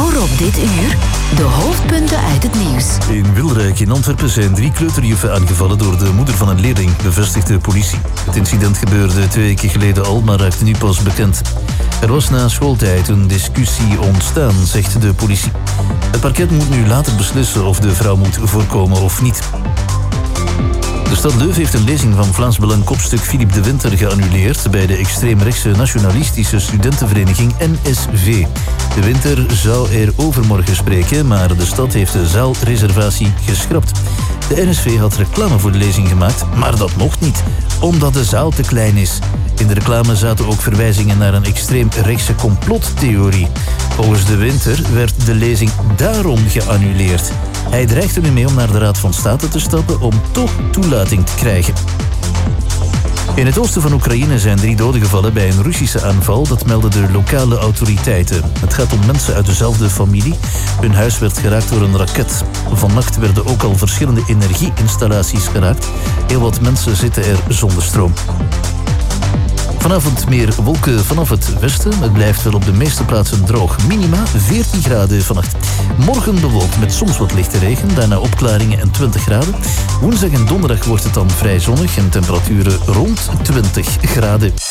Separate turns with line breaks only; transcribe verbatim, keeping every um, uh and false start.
Hoor op dit uur de hoofdpunten uit het nieuws.
In Wilrijk in Antwerpen zijn drie kleuterjuffen aangevallen door de moeder van een leerling, bevestigt de politie. Het incident gebeurde twee weken geleden al, maar raakte nu pas bekend. Er was na schooltijd een discussie ontstaan, zegt de politie. Het parket moet nu later beslissen of de vrouw moet voorkomen of niet. De stad Leuven heeft een lezing van Vlaams Belang kopstuk Philippe de Winter geannuleerd bij de extreemrechtse nationalistische studentenvereniging N S V. De Winter zou er overmorgen spreken, maar de stad heeft de zaalreservatie geschrapt. De N S V had reclame voor de lezing gemaakt, maar dat mocht niet, omdat de zaal te klein is. In de reclame zaten ook verwijzingen naar een extreemrechtse complottheorie. Volgens de Winter werd de lezing daarom geannuleerd. Hij dreigt er nu mee om naar de Raad van State te stappen om toch toelating te krijgen. In het oosten van Oekraïne zijn drie doden gevallen bij een Russische aanval. Dat melden de lokale autoriteiten. Het gaat om mensen uit dezelfde familie. Hun huis werd geraakt door een raket. Vannacht werden ook al verschillende energieinstallaties geraakt. Heel wat mensen zitten er zonder stroom. Vanavond meer wolken vanaf het westen. Het blijft wel op de meeste plaatsen droog. Minima veertien graden vannacht. Morgen bewolkt met soms wat lichte regen. Daarna opklaringen en twintig graden. Woensdag en donderdag wordt het dan vrij zonnig en temperaturen rond twintig graden.